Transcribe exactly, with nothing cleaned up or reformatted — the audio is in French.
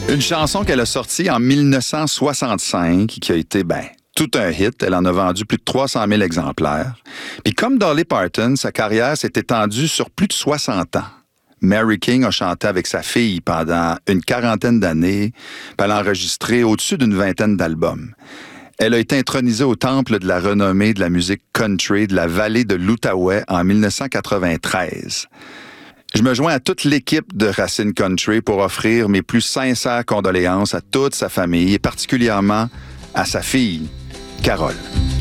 Une chanson qu'elle a sortie en dix-neuf cent soixante-cinq, qui a été, ben, tout un hit. Elle en a vendu plus de trois cent mille exemplaires. Puis comme Dolly Parton, sa carrière s'est étendue sur plus de soixante ans. Mary King a chanté avec sa fille pendant une quarantaine d'années, puis elle a enregistré au-dessus d'une vingtaine d'albums. Elle a été intronisée au temple de la renommée de la musique country de la vallée de l'Outaouais en dix-neuf cent quatre-vingt-treize. Je me joins à toute l'équipe de Racine Country pour offrir mes plus sincères condoléances à toute sa famille et particulièrement à sa fille, Carole.